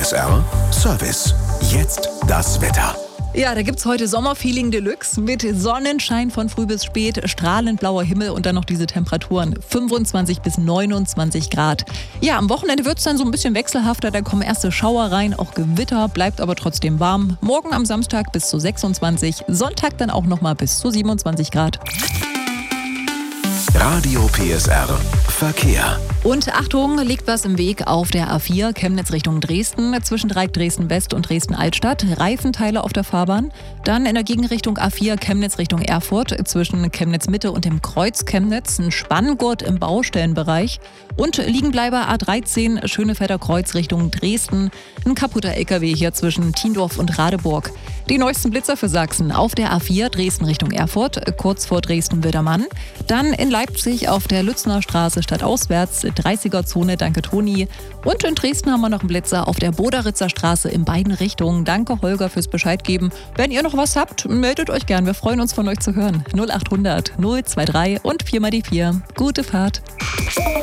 PSR Service. Jetzt das Wetter. Ja, da gibt's heute Sommerfeeling Deluxe mit Sonnenschein von früh bis spät, strahlend blauer Himmel und dann noch diese Temperaturen 25 bis 29 Grad. Ja, am Wochenende wird's dann so ein bisschen wechselhafter, da kommen erste Schauer rein, auch Gewitter, bleibt aber trotzdem warm. Morgen am Samstag bis zu 26, Sonntag dann auch nochmal bis zu 27 Grad. Radio PSR Verkehr. Und Achtung, liegt was im Weg auf der A4 Chemnitz Richtung Dresden, zwischen Dreieck Dresden West und Dresden Altstadt, Reifenteile auf der Fahrbahn. Dann in der Gegenrichtung A4 Chemnitz Richtung Erfurt, zwischen Chemnitz Mitte und dem Kreuz Chemnitz, ein Spanngurt im Baustellenbereich. Und Liegenbleiber A13 Schönefelder Kreuz Richtung Dresden, ein kaputter LKW hier zwischen Tiendorf und Radeburg. Die neuesten Blitzer für Sachsen auf der A4 Dresden Richtung Erfurt, kurz vor Dresden-Wildermann. Dann in Leipzig auf der Lützner Straße stadtauswärts, 30er-Zone, danke Toni. Und in Dresden haben wir noch einen Blitzer auf der Boderitzer Straße in beiden Richtungen. Danke Holger fürs Bescheid geben. Wenn ihr noch was habt, meldet euch gern. Wir freuen uns von euch zu hören. 0800 023 und 4 mal die 4. Gute Fahrt.